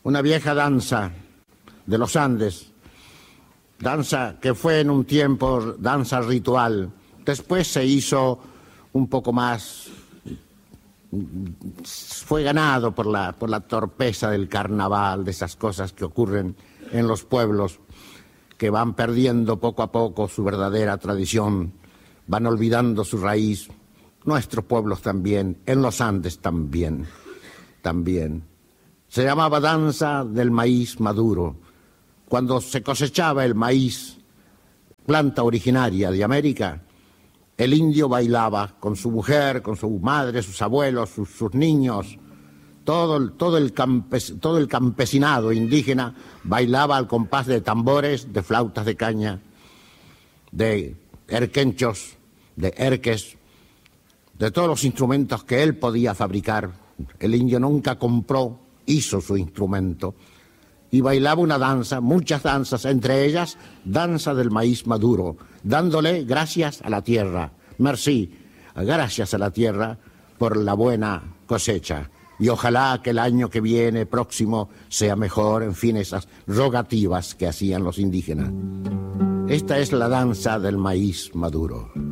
una vieja danza de los Andes, danza que fue en un tiempo danza ritual, después se hizo un poco más, fue ganado por la torpeza del carnaval, de esas cosas que ocurren en los pueblos, que van perdiendo poco a poco su verdadera tradición, van olvidando su raíz. Nuestros pueblos también, en los Andes también. Se llamaba danza del maíz maduro. Cuando se cosechaba el maíz, planta originaria de América, el indio bailaba con su mujer, con su madre, sus abuelos, sus niños. Todo el campesinado indígena bailaba al compás de tambores, de flautas de caña, de erquenchos, de erques, de todos los instrumentos que él podía fabricar. El indio nunca compró, hizo su instrumento y bailaba una danza, muchas danzas, entre ellas danza del maíz maduro, dándole gracias a la tierra, merci, gracias a la tierra por la buena cosecha. Y ojalá que el año que viene, próximo, sea mejor, en fin, esas rogativas que hacían los indígenas. Esta es la danza del maíz maduro.